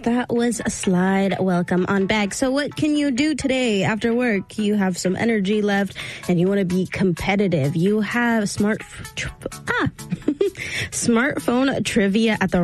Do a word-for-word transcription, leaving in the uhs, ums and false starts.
That was a Slide. Welcome on back. So what can you do today after work? You have some energy left and you want to be competitive. You have smart, ah, smartphone trivia at the